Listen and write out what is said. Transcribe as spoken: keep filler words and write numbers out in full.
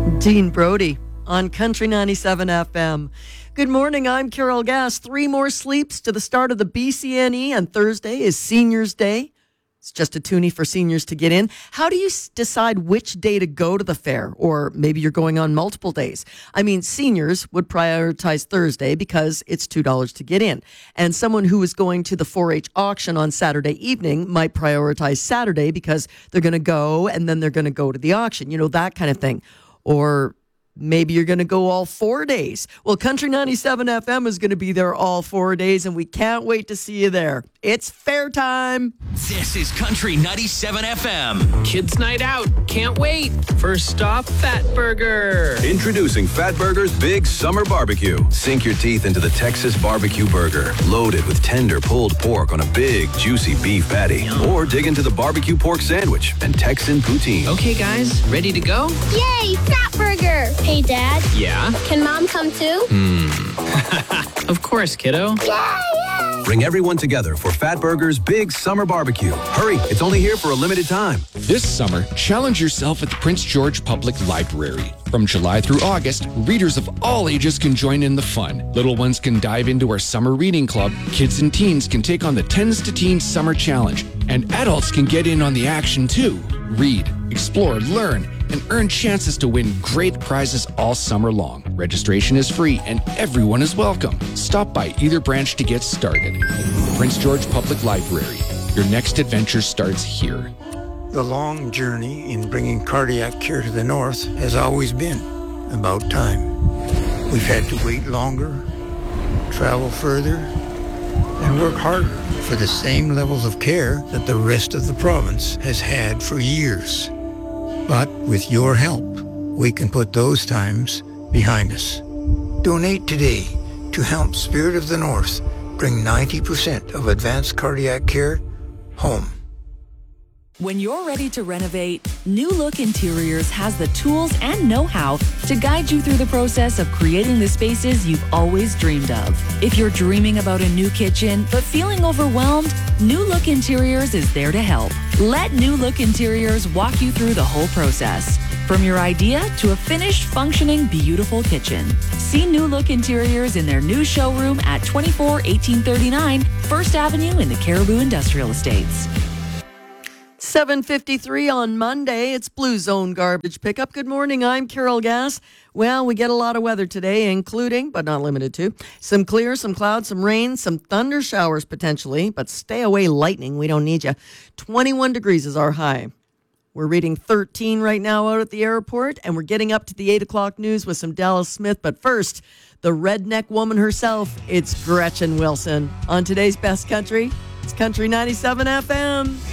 Dean Brody on Country ninety-seven F M. Good morning, I'm Carol Gass. Three more sleeps to the start of the B C N E, and Thursday is Seniors Day. It's just a toonie for seniors to get in. How do you s- decide which day to go to the fair? Or maybe you're going on multiple days. I mean, seniors would prioritize Thursday because it's two dollars to get in. And someone who is going to the four H auction on Saturday evening might prioritize Saturday because they're going to go and then they're going to go to the auction. You know, that kind of thing. Or maybe you're going to go all four days. Well, Country ninety-seven F M is going to be there all four days, and we can't wait to see you there. It's fair time. This is Country ninety-seven F M. Kids Night Out. Can't wait. First stop, Fat Burger. Introducing Fat Burger's Big Summer Barbecue. Sink your teeth into the Texas barbecue burger, loaded with tender pulled pork on a big, juicy beef patty. Or dig into the barbecue pork sandwich and Texan poutine. Okay, guys, ready to go? Yay, Fat Burger! Hey, Dad. Yeah? Can Mom come too? Hmm. Of course, kiddo. Yeah, yeah. Bring everyone together for Fat Burger's Big Summer Barbecue. Hurry, it's only here for a limited time. This summer, challenge yourself at the Prince George Public Library. From July through August, readers of all ages can join in the fun. Little ones can dive into our summer reading club, kids and teens can take on the Tens to Teens Summer Challenge, and adults can get in on the action too. Read, explore, learn, and earn chances to win great prizes all summer long. Registration is free and everyone is welcome. Stop by either branch to get started. Prince George Public Library. Your next adventure starts here. The long journey in bringing cardiac care to the north has always been about time. We've had to wait longer, travel further, and work harder for the same levels of care that the rest of the province has had for years. But with your help, we can put those times behind us. Donate today to help Spirit of the North bring ninety percent of advanced cardiac care home. When you're ready to renovate, New Look Interiors has the tools and know-how to guide you through the process of creating the spaces you've always dreamed of. If you're dreaming about a new kitchen but feeling overwhelmed, New Look Interiors is there to help. Let New Look Interiors walk you through the whole process, from your idea to a finished, functioning, beautiful kitchen. See New Look Interiors in their new showroom at twenty-four eighteen thirty-nine First Avenue in the Caribou Industrial Estates. seven fifty-three on Monday. It's Blue Zone Garbage Pickup. Good morning. I'm Carol Gass. Well, we get a lot of weather today, including, but not limited to, some clear, some clouds, some rain, some thunder showers potentially, but stay away lightning. We don't need you. twenty-one degrees is our high. We're reading thirteen right now out at the airport, and we're getting up to the eight o'clock news with some Dallas Smith. But first, the redneck woman herself, it's Gretchen Wilson. On today's Best Country, it's Country ninety-seven F M.